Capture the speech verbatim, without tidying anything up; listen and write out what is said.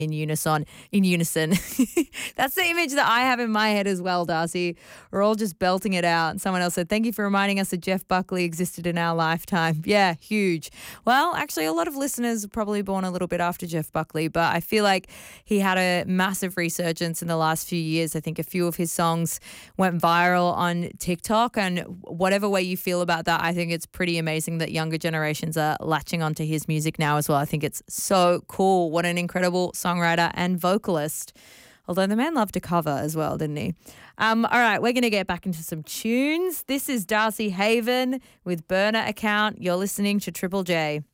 in unison, in unison. That's the image that I have in my head as well, Darcy. We're all just belting it out. And someone else said, thank you for reminding us that Jeff Buckley existed in our lifetime. Yeah, huge. Well, actually, a lot of listeners are probably born a little bit after Jeff Buckley, but I feel like he had a massive resurgence in the last few years. I think a few of his songs went viral on TikTok, and whatever way you feel about that, I think it's pretty amazing that younger generations are latching onto his music now as well. I think it's so cool. What an incredible songwriter and vocalist. Although the man loved to cover as well, didn't he? Um, all right, we're going to get back into some tunes. This is Darcy Haven with Burner Account. You're listening to Triple J.